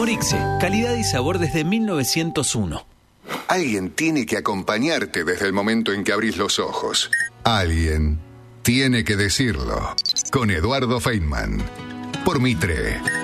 Orixe, calidad y sabor desde 1901. Alguien tiene que acompañarte desde el momento en que abrís los ojos. Alguien tiene que decirlo. Con Eduardo Feynman. Por Mitre.